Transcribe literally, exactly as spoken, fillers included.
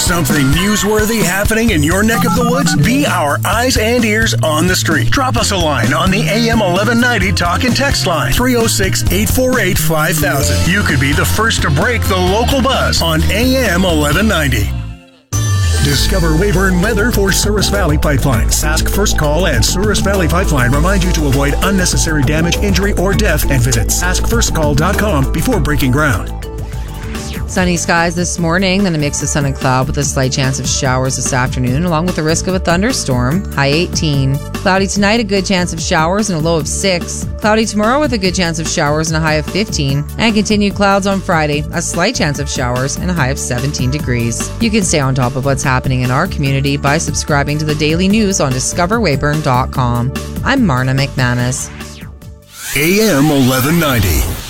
Something newsworthy happening in your neck of the woods? Be our eyes and ears on the street. Drop us a line on the A M eleven ninety talk and text line, three oh six, eight four eight, five thousand. You could be the first to break the local buzz on A M eleven ninety. Discover Weyburn weather for Souris Valley Pipeline. Sask First Call and Souris Valley Pipeline remind you to avoid unnecessary damage, injury, or death and visit sask first call dot com before breaking ground. Sunny skies this morning, then a mix of sun and cloud with a slight chance of showers this afternoon, along with the risk of a thunderstorm, high eighteen. Cloudy tonight, a good chance of showers and a low of six. Cloudy tomorrow with a good chance of showers and a high of fifteen. And continued clouds on Friday, a slight chance of showers and a high of seventeen degrees. You can stay on top of what's happening in our community by subscribing to the daily news on discover weyburn dot com. I'm Marna McManus. A M eleven ninety.